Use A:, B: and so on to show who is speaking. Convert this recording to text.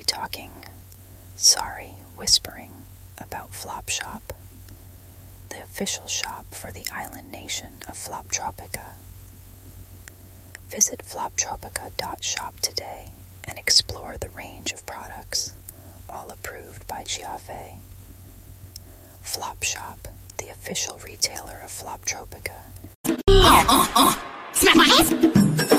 A: talking, sorry, whispering about Flopshop, the official shop for the island nation of Floptropica. Visit floptropica.shop today and explore the range of products, all approved by Giave. Flopshop, the official retailer of Floptropica.
B: Smack my ass!